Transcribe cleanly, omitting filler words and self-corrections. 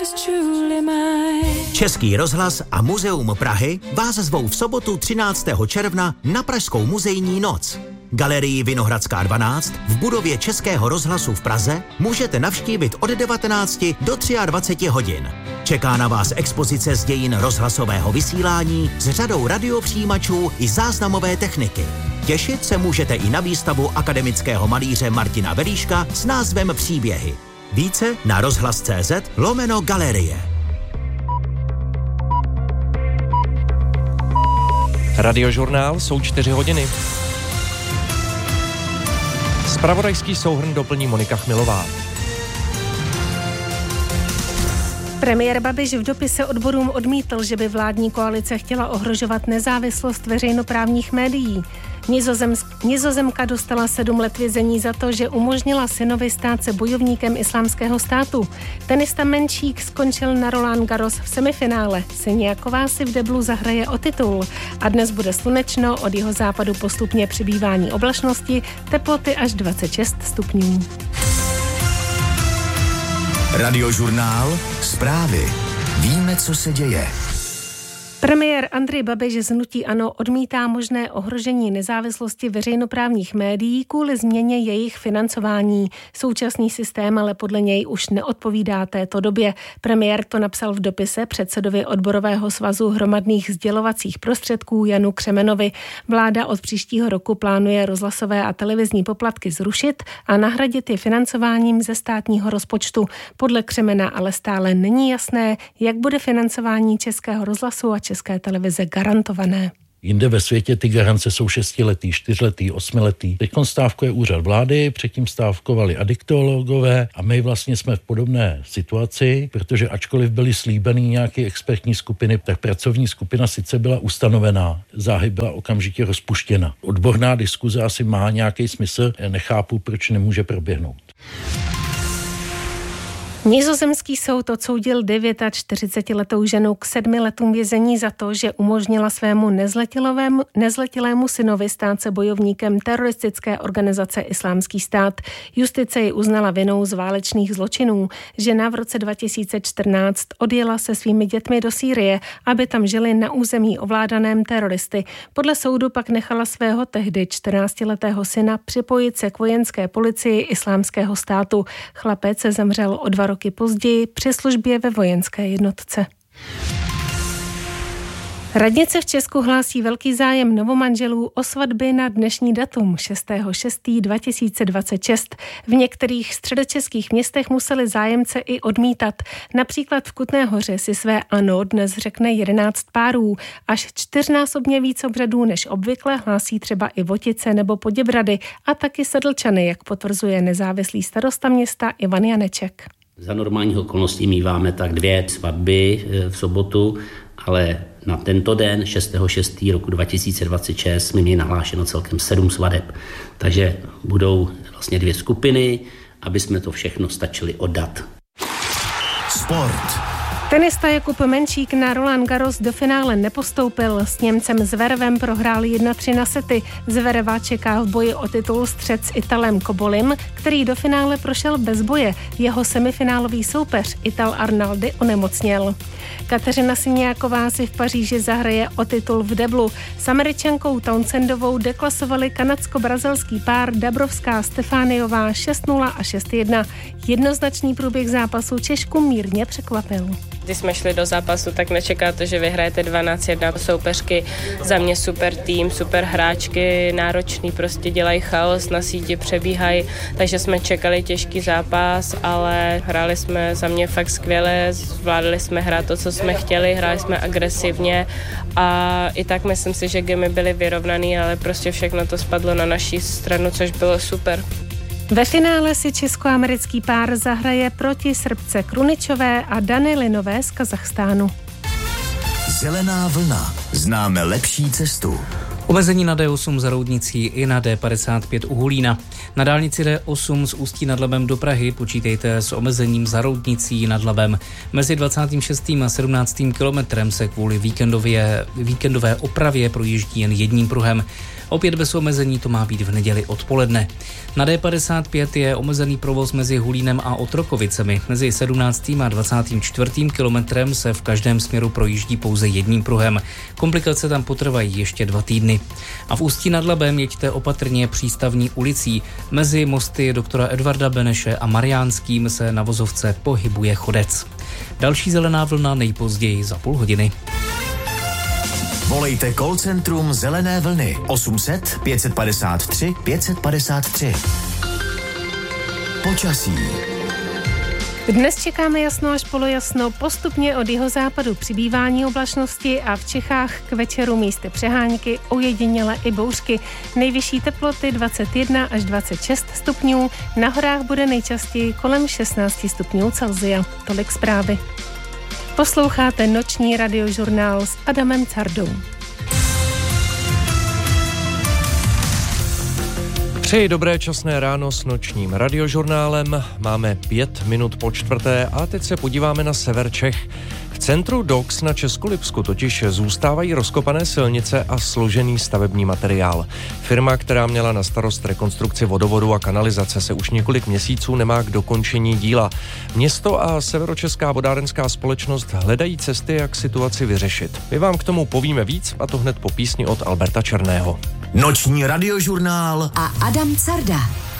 Český rozhlas a Muzeum Prahy vás zvou v sobotu 13. června na Pražskou muzejní noc. Galerii Vinohradská 12 v budově Českého rozhlasu v Praze můžete navštívit od 19 do 23 hodin. Čeká na vás expozice z dějin rozhlasového vysílání s řadou radiopřijímačů i záznamové techniky. Těšit se můžete i na výstavu akademického malíře Martina Velíška s názvem Příběhy. Více na rozhlas.cz/galerie. Radiožurnál, jsou 4 hodiny. Zpravodajský souhrn doplní Monika Chmilová. Premiér Babiš v dopise odborům odmítl, že by vládní koalice chtěla ohrožovat nezávislost veřejnoprávních médií. Nizozemka dostala 7 let vězení za to, že umožnila synovi stát se bojovníkem Islámského státu. Tenista Menšík skončil na Roland Garros v semifinále. Siniaková si v deblu zahraje o titul. A dnes bude slunečno, od jeho západu postupně přibývání oblačnosti, teploty až 26 stupňů. Radiožurnál, zprávy. Víme, co se děje. Premiér Andrej Babiš z hnutí ANO odmítá možné ohrožení nezávislosti veřejnoprávních médií kvůli změně jejich financování. Současný systém ale podle něj už neodpovídá této době. Premiér to napsal v dopise předsedovi odborového svazu hromadných sdělovacích prostředků Janu Křemenovi. Vláda od příštího roku plánuje rozhlasové a televizní poplatky zrušit a nahradit je financováním ze státního rozpočtu. Podle Křemena ale stále není jasné, jak bude financování Českého rozhlasu a České televize garantované. Jinde ve světě ty garance jsou 6letý, 4letý, 8letý. Teď stávkuje úřad vlády, předtím stávkovali adiktologové a my vlastně jsme v podobné situaci, protože ačkoliv byly slíbený nějaké expertní skupiny, tak pracovní skupina sice byla ustanovená, záhy byla okamžitě rozpuštěna. Odborná diskuze asi má nějaký smysl, nechápu, proč nemůže proběhnout. Nizozemský soud odsoudil 49letou ženu k 7 letům vězení za to, že umožnila svému nezletilému synovi stát se bojovníkem teroristické organizace Islámský stát. Justice ji uznala vinou z válečných zločinů. Žena v roce 2014 odjela se svými dětmi do Sýrie, aby tam žili na území ovládaném teroristy. Podle soudu pak nechala svého tehdy 14letého syna připojit se k vojenské policii Islámského státu. Chlapec se zemřel o 2 roky později při službě ve vojenské jednotce. Radnice v Česku hlásí velký zájem novomanželů o svatby na dnešní datum 6.6.2026. V některých středočeských městech museli zájemce i odmítat. Například v Kutné Hoře si své ano dnes řekne 11 párů. Až 4násobně víc obřadů než obvykle hlásí třeba i Votice nebo Poděbrady a taky Sedlčany, jak potvrzuje nezávislý starosta města Ivan Janeček. Za normálních okolností míváme tak 2 svatby v sobotu, ale na tento den 6.6. roku 2026 jsme měli nahlášeno celkem 7 svadeb. Takže budou vlastně 2 skupiny, aby jsme to všechno stačili oddat. Sport. Tenista Jakub Menšík na Roland Garros do finále nepostoupil. S Němcem Zverevem prohrál 1-3 na sety. Zvereva čeká v boji o titul střet s Italem Kobolim, který do finále prošel bez boje. Jeho semifinálový soupeř Ital Arnaldi onemocněl. Kateřina Siniaková si v Paříži zahraje o titul v deblu. S Američankou Townsendovou deklasovali kanadsko-brazilský pár Dabrovská Stefániová 6-0 a 6-1. Jednoznačný průběh zápasu Češku mírně překvapil. Když jsme šli do zápasu, tak nečekáte, že vyhrajete 12-1. Soupeřky za mě super tým, super hráčky, náročný, prostě dělají chaos, na síti přebíhají, takže jsme čekali těžký zápas, ale hráli jsme za mě fakt skvěle, zvládli jsme hrát to, co jsme chtěli, hráli jsme agresivně a i tak myslím si, že gamy byly vyrovnaný, ale prostě všechno to spadlo na naší stranu, což bylo super. Ve finále si česko-americký pár zahraje proti Srbce Kruničové a Danilinové z Kazachstánu. Zelená vlna. Známe lepší cestu. Omezení na D8 za Roudnicí i na D55 u Hulína. Na dálnici D8 z Ústí nad Labem do Prahy počítejte s omezením za Roudnicí nad Labem. Mezi 26. a 17. kilometrem se kvůli víkendové opravě projíždí jen jedním pruhem. Opět bez omezení to má být v neděli odpoledne. Na D55 je omezený provoz mezi Hulínem a Otrokovicemi. Mezi 17. a 24. kilometrem se v každém směru projíždí pouze jedním pruhem. Komplikace tam potrvají ještě 2 týdny. A v Ústí nad Labem jeďte opatrně Přístavní ulicí. Mezi mosty doktora Edvarda Beneše a Mariánským se na vozovce pohybuje chodec. Další zelená vlna nejpozději za půl hodiny. Volejte call centrum Zelené vlny 800 553 553. Počasí. Dnes čekáme jasno až polojasno, postupně od jihozápadu přibývání oblačnosti a v Čechách k večeru místy přehánky, ojediněle i bouřky. Nejvyšší teploty 21 až 26 stupňů, na horách bude nejčastěji kolem 16 stupňů Celsia. Tolik zprávy. Posloucháte noční radiožurnál s Adamem Cardou. Přeji dobré časné ráno s nočním radiožurnálem. Máme 5 minut po 4. a teď se podíváme na sever Čech. V centru Dox na Českolipsku totiž zůstávají rozkopané silnice a složený stavební materiál. Firma, která měla na starost rekonstrukci vodovodu a kanalizace, se už několik měsíců nemá k dokončení díla. Město a Severočeská vodárenská společnost hledají cesty, jak situaci vyřešit. My vám k tomu povíme víc, a to hned po písni od Alberta Černého. Noční radiožurnál a Adam Carda.